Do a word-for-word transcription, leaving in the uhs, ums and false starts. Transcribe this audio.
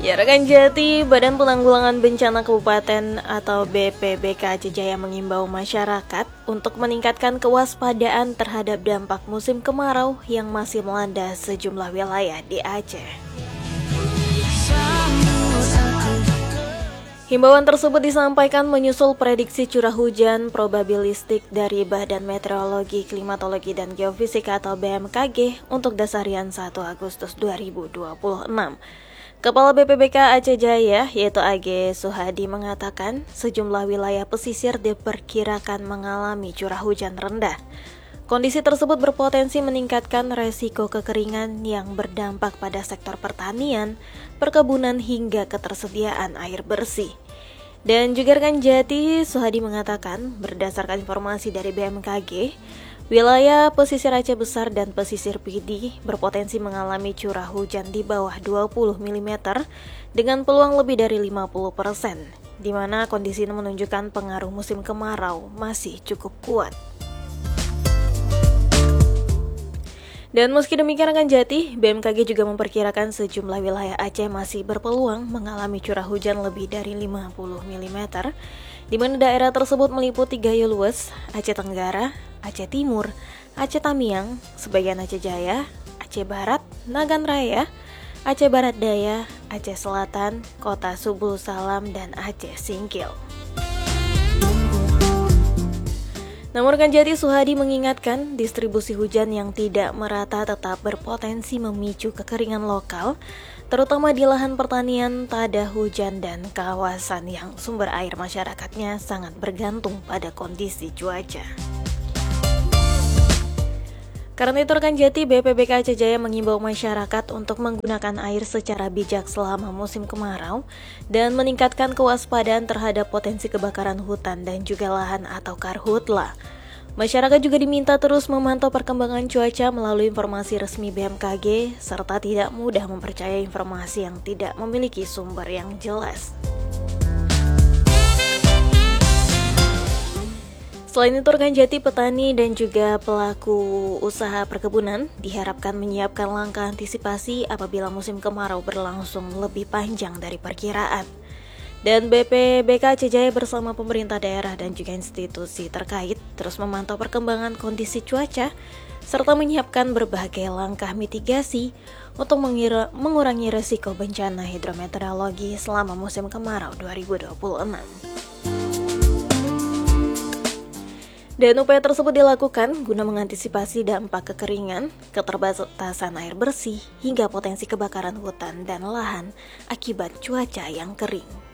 Ya, rekan Jati, Badan Penanggulangan Bencana Kabupaten atau B P B K Aceh Jaya mengimbau masyarakat untuk meningkatkan kewaspadaan terhadap dampak musim kemarau yang masih melanda sejumlah wilayah di Aceh. Himbauan tersebut disampaikan menyusul prediksi curah hujan probabilistik dari Badan Meteorologi, Klimatologi, dan Geofisika atau B M K G untuk dasarian satu Agustus dua ribu dua puluh enam. Kepala B P B K Aceh Jaya, yaitu A G Suhadi, mengatakan sejumlah wilayah pesisir diperkirakan mengalami curah hujan rendah. Kondisi tersebut berpotensi meningkatkan resiko kekeringan yang berdampak pada sektor pertanian, perkebunan, hingga ketersediaan air bersih. Dan juga rekan Jati, Suhadi mengatakan berdasarkan informasi dari B M K G, wilayah pesisir Aceh Besar dan pesisir Pidi berpotensi mengalami curah hujan di bawah dua puluh milimeter dengan peluang lebih dari lima puluh persen, di mana kondisi ini menunjukkan pengaruh musim kemarau masih cukup kuat. Dan meski demikian rekan Jati, B M K G juga memperkirakan sejumlah wilayah Aceh masih berpeluang mengalami curah hujan lebih dari lima puluh milimeter, di mana daerah tersebut meliputi Gayo Lues, Aceh Tenggara, Aceh Timur, Aceh Tamiang, sebagian Aceh Jaya, Aceh Barat, Nagan Raya, Aceh Barat Daya, Aceh Selatan, Kota Subul Salam, dan Aceh Singkil. Namun rekan Jati, Suhadi mengingatkan distribusi hujan yang tidak merata tetap berpotensi memicu kekeringan lokal, terutama di lahan pertanian, tada hujan, dan kawasan yang sumber air masyarakatnya sangat bergantung pada kondisi cuaca. Karena itu rekan Jati, B P B K Aceh Jaya mengimbau masyarakat untuk menggunakan air secara bijak selama musim kemarau dan meningkatkan kewaspadaan terhadap potensi kebakaran hutan dan juga lahan atau karhutla. Masyarakat juga diminta terus memantau perkembangan cuaca melalui informasi resmi B M K G serta tidak mudah mempercayai informasi yang tidak memiliki sumber yang jelas. Selain itu rekan Jati, petani dan juga pelaku usaha perkebunan diharapkan menyiapkan langkah antisipasi apabila musim kemarau berlangsung lebih panjang dari perkiraan. Dan B P B K Aceh Jaya bersama pemerintah daerah dan juga institusi terkait terus memantau perkembangan kondisi cuaca serta menyiapkan berbagai langkah mitigasi untuk mengira, mengurangi resiko bencana hidrometeorologi selama musim kemarau dua ribu dua puluh enam. Dan upaya tersebut dilakukan guna mengantisipasi dampak kekeringan, keterbatasan air bersih, hingga potensi kebakaran hutan dan lahan akibat cuaca yang kering.